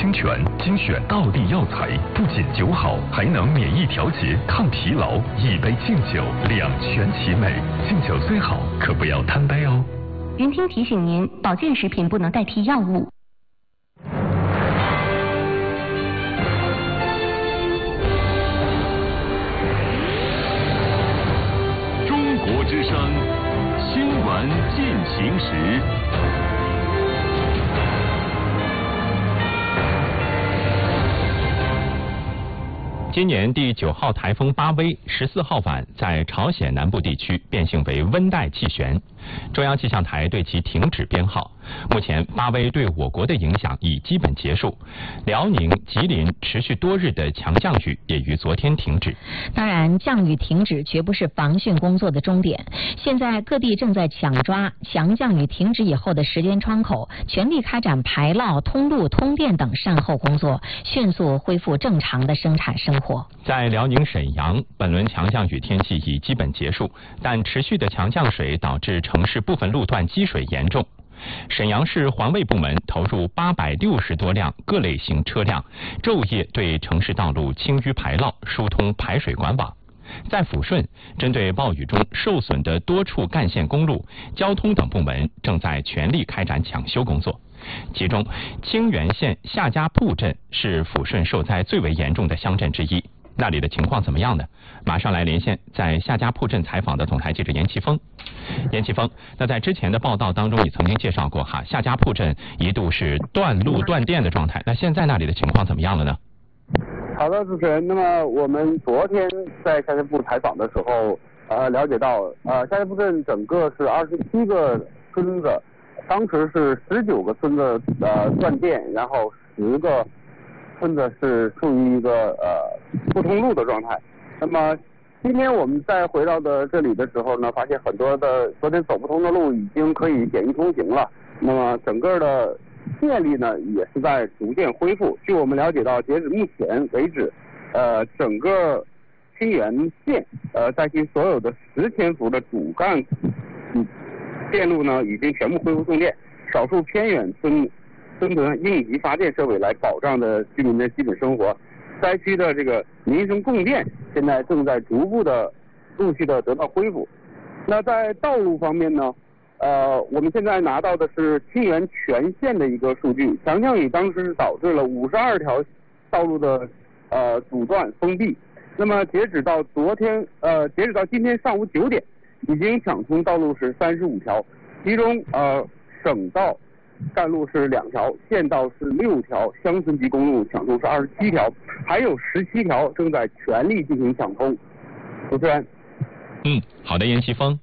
清泉精选道地药材，不仅酒好，还能免疫调节、抗疲劳。一杯敬酒，两全其美。敬酒虽好，可不要贪杯哦。 云听提醒您，保健食品不能代替药物。 中国之声新闻进行时。 今年第9号台风巴威14号晚在朝鲜南部地区变性为温带气旋，中央气象台对其停止编号。目前巴威对我国的影响已基本结束，辽宁、吉林持续多日的强降雨也于昨天停止。 当然，降雨停止绝不是防汛工作的终点，现在各地正在抢抓强降雨停止以后的时间窗口，全力开展排涝、通路、通电等善后工作，迅速恢复正常的生产生活。 在辽宁沈阳，本轮强降雨天气已基本结束，但持续的强降水导致城市部分路段积水严重。沈阳市环卫部门投入860多辆各类型车辆，昼夜对城市道路清淤排涝、疏通排水管网。在抚顺，针对暴雨中受损的多处干线公路，交通等部门正在全力开展抢修工作。其中，清源县夏家铺镇是抚顺受灾最为严重的乡镇之一。那里的情况怎么样呢？马上来连线在夏家铺镇采访的总台记者严奇峰。严奇峰，那在之前的报道当中，你曾经介绍过夏家铺镇一度是断路断电的状态，那现在那里的情况怎么样了呢？ 好的，主持人。那么我们昨天在夏家铺采访的时候，了解到，夏家铺镇整个是27个村子，当时是19个村子断电，然后10个村子是处于一个不通路的状态。那么今天我们再回到这里的时候呢，发现很多的昨天走不通的路已经可以简易通行了。那么整个的电力呢也是在逐渐恢复。据我们了解到，截止目前为止，整个清源县在其所有的10千伏的主干电路呢已经全部恢复送电，少数偏远村的应急发电设备来保障的居民的基本生活。灾区的这个民生供电现在正在逐步的陆续的得到恢复。那在道路方面呢，我们现在拿到的是清源全县的一个数据，强降雨当时是导致了52条道路的阻断封闭。那么截止到今天上午9点，已经抢通道路是35条，其中省道干路是2条，县道是6条，乡村级公路抢通是27条，还有17条正在全力进行抢通。主持人。 好的，严奇峰。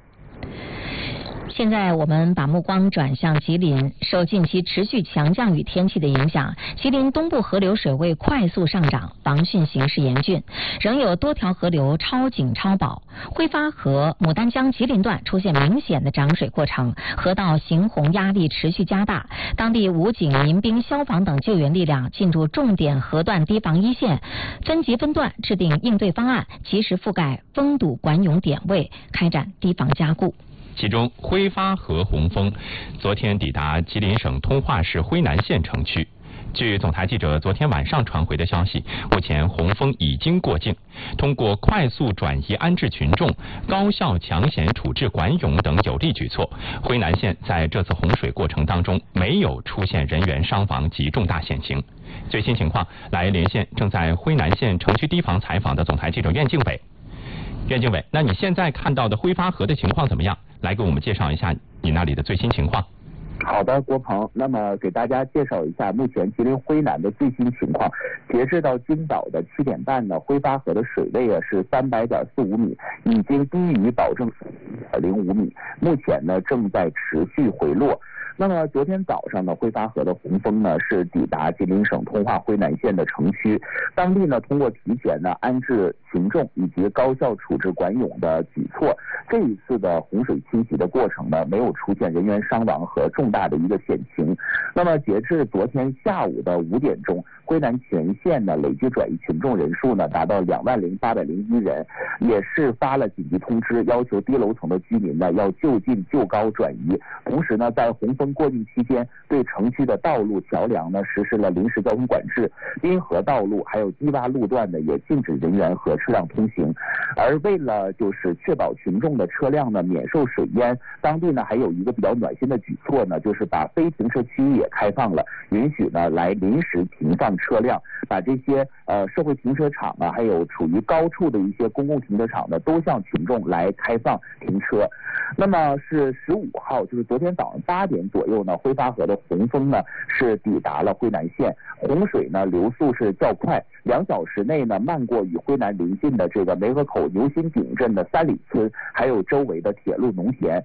现在我们把目光转向吉林，受近期持续强降雨天气的影响，吉林东部河流水位快速上涨，防汛形势严峻，仍有多条河流超警超保。挥发河、牡丹江吉林段出现明显的涨水过程，河道行洪压力持续加大，当地武警、民兵、消防等救援力量进驻重点河段堤防一线，分级分段制定应对方案，及时覆盖封堵管涌点位，开展堤防加固。 其中，挥发河洪峰昨天抵达吉林省通化市辉南县城区。据总台记者昨天晚上传回的消息，目前洪峰已经过境，通过快速转移安置群众、高效抢险处置管涌等有力举措，辉南县在这次洪水过程当中没有出现人员伤亡及重大险情。最新情况，来连线正在辉南县城区堤防采访的总台记者苑敬伟。苑敬伟，那你现在看到的挥发河的情况怎么样？来给我们介绍一下你那里的最新情况。 好的，郭鹏，那么给大家介绍一下目前吉林辉南的最新情况。截至到今早的7点半呢，挥发河的水位是300.45米，已经低于保证水位1.05米，目前呢正在持续回落。那么昨天早上呢，挥发河的洪峰呢是抵达吉林省通化辉南县的城区，当地呢通过提前呢安置群众以及高效处置管涌的举措，这一次的洪水侵袭的过程呢没有出现人员伤亡和重大的一个险情。那么截至昨天下午的5点钟，辉南全县呢累计转移群众人数呢达到20801人，也是发了紧急通知，要求低楼层的居民呢要就近就高转移。同时呢，在洪峰关过境期间，对城区的道路桥梁呢实施了临时交通管制，滨河道路还有低洼路段呢也禁止人员和车辆通行。而为了就是确保群众的车辆呢免受水淹，当地呢还有一个比较暖心的举措呢，就是把非停车区也开放了，允许呢来临时停放车辆，把这些社会停车场啊，还有处于高处的一些公共停车场呢，都向群众来开放停车。那么是15号，就是昨天早上8点左右呢，挥发河的洪峰呢是抵达了辉南县，洪水呢流速是较快，2小时内呢漫过与辉南邻近的这个梅河口牛心顶镇的3里村，还有周围的铁路农田。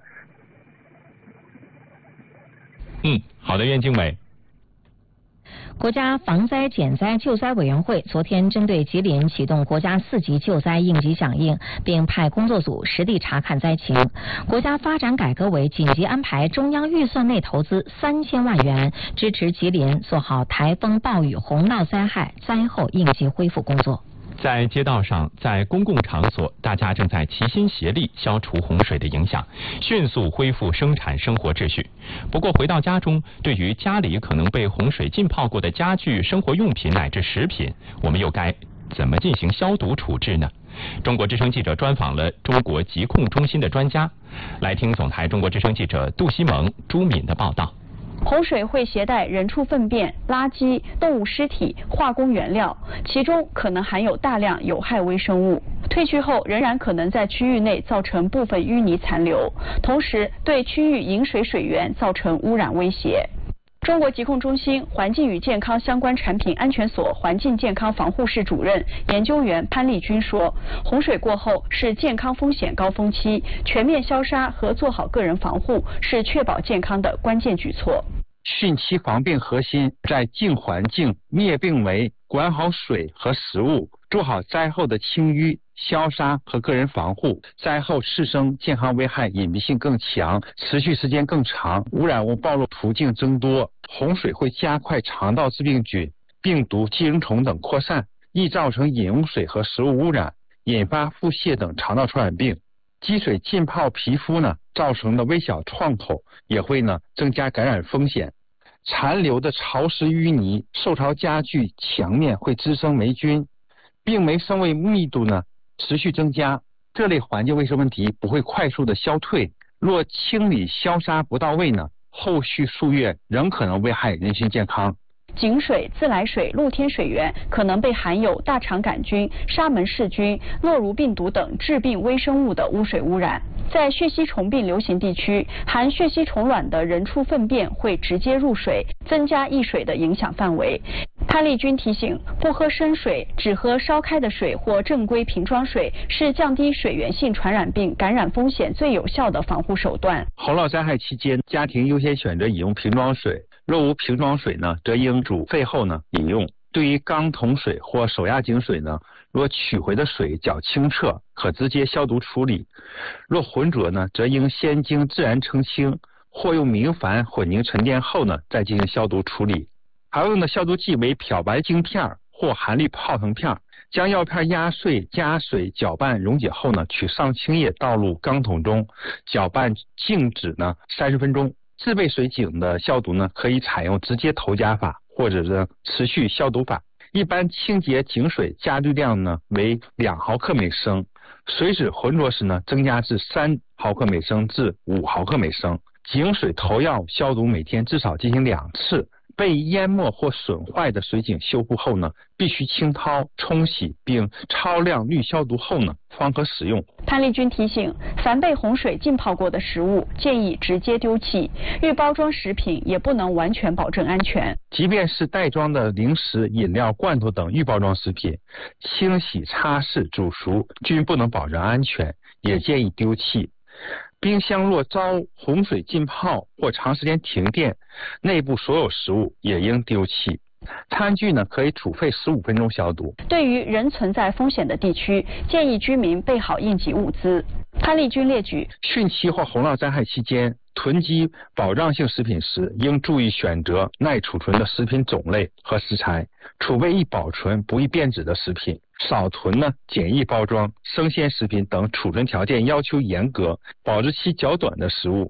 好的，苑经纬。 国家防灾减灾救灾委员会昨天针对吉林启动国家4级救灾应急响应，并派工作组实地查看灾情。国家发展改革委紧急安排中央预算内投资3000万元，支持吉林做好台风、暴雨、洪涝灾害灾后应急恢复工作。 在街道上，在公共场所，大家正在齐心协力消除洪水的影响，迅速恢复生产生活秩序。不过回到家中，对于家里可能被洪水浸泡过的家具、生活用品乃至食品，我们又该怎么进行消毒处置呢？中国之声记者专访了中国疾控中心的专家，来听总台中国之声记者杜西蒙、朱敏的报道。 洪水会携带人畜粪便、垃圾、动物尸体、化工原料，其中可能含有大量有害微生物。退去后仍然可能在区域内造成部分淤泥残留，同时对区域饮水水源造成污染威胁。中国疾控中心环境与健康相关产品安全所环境健康防护室主任研究员潘丽君说，洪水过后是健康风险高峰期，全面消杀和做好个人防护是确保健康的关键举措。 汛期防病核心在净环境、灭病危、管好水和食物，做好灾后的清淤、消杀和个人防护。灾后次生健康危害隐蔽性更强，持续时间更长，污染物暴露途径增多。洪水会加快肠道致病菌、病毒、寄生虫等扩散，易造成饮用水和食物污染，引发腹泻等肠道传染病。积水浸泡皮肤呢，造成的微小创口也会呢增加感染风险。残留的潮湿淤泥、受潮家具墙面会滋生霉菌，病媒生物密度呢持续增加，这类环境卫生问题不会快速的消退。若清理消杀不到位呢，后续数月仍可能危害人身健康。 井水、自来水、露天水源可能被含有大肠杆菌、沙门氏菌、诺如病毒等致病微生物的污水污染。在血吸虫病流行地区，含血吸虫卵的人畜粪便会直接入水，增加溢水的影响范围。潘丽君提醒，不喝生水，只喝烧开的水或正规瓶装水，是降低水源性传染病感染风险最有效的防护手段。 洪涝灾害期间，家庭优先选择饮用瓶装水，若无瓶装水呢，则应煮沸后呢饮用。对于缸桶水或手压井水呢，若取回的水较清澈，可直接消毒处理；若浑浊呢，则应先经自然澄清，或用明矾混凝沉淀后呢，再进行消毒处理。还用的消毒剂为漂白晶片或含氯泡腾片，将药片压碎，加水搅拌溶解后呢，取上清液倒入缸桶中，搅拌静止呢30分钟。自备水井的消毒呢，可以采用直接投加法，或者是持续消毒法。一般清洁井水加氯量呢为2毫克每升，水质浑浊时呢，增加至3毫克每升至5毫克每升。井水投药消毒每天至少进行2次。被淹没或损坏的水井修复后呢，必须清掏、冲洗并超量氯消毒后呢，方可使用。 潘丽君提醒，凡被洪水浸泡过的食物，建议直接丢弃。预包装食品也不能完全保证安全。 即便是袋装的零食、饮料、罐头等预包装食品，清洗、擦拭、煮熟均不能保证安全，也建议丢弃。冰箱若遭洪水浸泡或长时间停电，内部所有食物也应丢弃。餐具呢，可以煮沸15分钟消毒。 对于仍存在风险的地区，建议居民备好应急物资。潘丽君列举， 汛期或洪涝灾害期间，囤积保障性食品时，应注意选择耐储存的食品种类和食材，储备易保存、不易变质的食品，少囤呢简易包装、生鲜食品等储存条件要求严格、保质期较短的食物。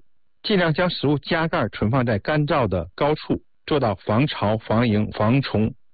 尽量将食物加盖存放在干燥的高处，做到防潮、防蝇、防虫、